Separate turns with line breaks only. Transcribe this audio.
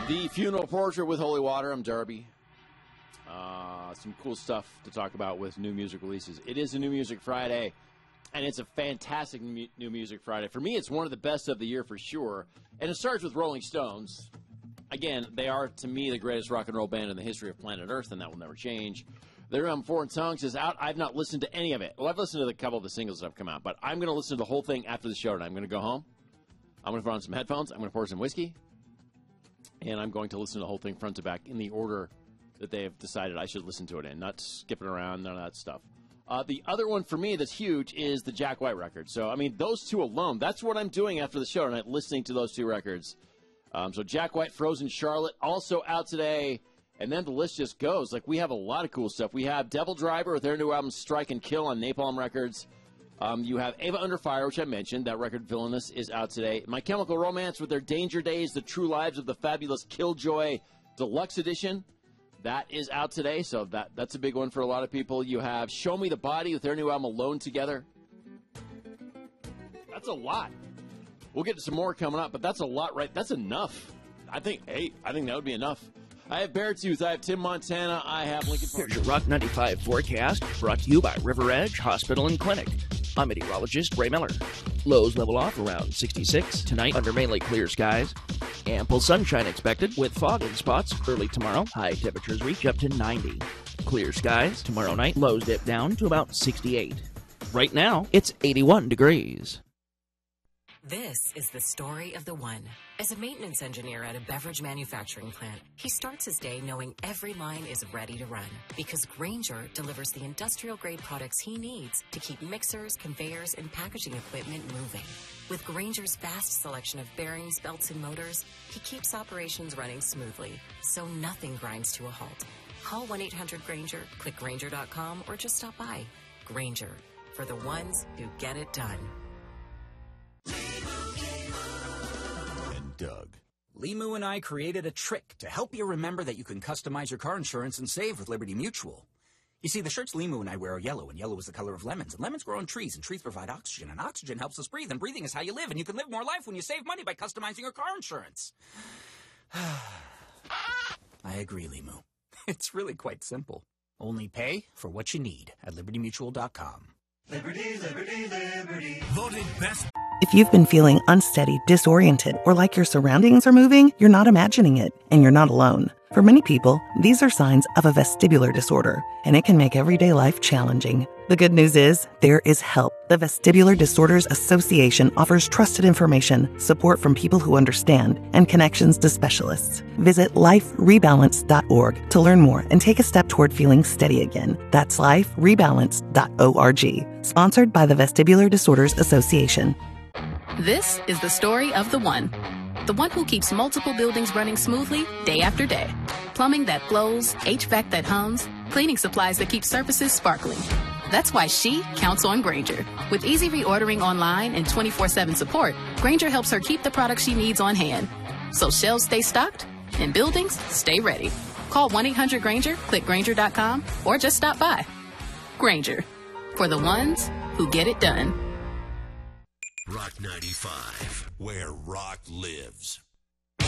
The Funeral Portrait with Holy Water. I'm Darby. Some cool stuff to talk about with new music releases. It is a New Music Friday, and it's a fantastic New Music Friday. For me, it's one of the best of the year for sure. And it starts with Rolling Stones. Again, they are, to me, the greatest rock and roll band in the history of planet Earth, and that will never change. Their album Foreign Tongues is out. I've not listened to any of it. Well, I've listened to a couple of the singles that have come out, but I'm going to listen to the whole thing after the show tonight. I'm going to go home. I'm going to put on some headphones. I'm going to pour some whiskey. And I'm going to listen to the whole thing front to back in the order that they have decided I should listen to it in, not skipping around, none of that stuff. The other one for me that's huge is the Jack White record. So, I mean, those two alone, that's what I'm doing after the show tonight, listening to those two records. So Jack White, Frozen Charlotte, also out today. And then the list just goes. Like, we have a lot of cool stuff. We have Devil Driver with their new album Strike and Kill on Napalm Records. You have Ava Under Fire, which I mentioned. That record, Villainous, is out today. My Chemical Romance with their Danger Days, The True Lives of the Fabulous Killjoy Deluxe Edition. That is out today, so that's a big one for a lot of people. You have Show Me the Body with their new album Alone Together. That's a lot. We'll get to some more coming up, but that's a lot, right? That's enough. I think that would be enough. I have Beartooth, I have Tim Montana, I have Lincoln Park.
Here's your Rock 95 forecast, brought to you by River Edge Hospital and Clinic. I'm meteorologist Ray Miller. Lows level off around 66. Tonight, under mainly clear skies. Ample sunshine expected, with fog in spots early tomorrow. High temperatures reach up to 90. Clear skies tomorrow night. Lows dip down to about 68. Right now, it's 81 degrees.
This is the story of the one. As a maintenance engineer at a beverage manufacturing plant, he starts his day knowing every line is ready to run because Grainger delivers the industrial-grade products he needs to keep mixers, conveyors, and packaging equipment moving. With Grainger's vast selection of bearings, belts, and motors, he keeps operations running smoothly, so nothing grinds to a halt. Call 1-800-GRAINGER, click Grainger.com, or just stop by. Grainger, for the ones who get it done.
And Doug.
Limu and I created a trick to help you remember that you can customize your car insurance and save with Liberty Mutual. You see, the shirts Limu and I wear are yellow, and yellow is the color of lemons, and lemons grow on trees, and trees provide oxygen, and oxygen helps us breathe, and breathing is how you live, and you can live more life when you save money by customizing your car insurance. I agree, Limu. It's really quite simple. Only pay for what you need at libertymutual.com.
Liberty, liberty, liberty.
Voted best.
If you've been feeling unsteady, disoriented, or like your surroundings are moving, you're not imagining it, and you're not alone. For many people, these are signs of a vestibular disorder, and it can make everyday life challenging. The good news is, there is help. The Vestibular Disorders Association offers trusted information, support from people who understand, and connections to specialists. Visit liferebalance.org to learn more and take a step toward feeling steady again. That's liferebalance.org. Sponsored by the Vestibular Disorders Association.
This is the story of the one. The one who keeps multiple buildings running smoothly day after day. Plumbing that flows, HVAC that hums, cleaning supplies that keep surfaces sparkling. That's why she counts on Grainger. With easy reordering online and 24/7 support, Grainger helps her keep the products she needs on hand. So shelves stay stocked and buildings stay ready. Call 1-800-GRAINGER, click Grainger.com, or just stop by. Grainger, for the ones who get it done.
Rock 95, where rock lives.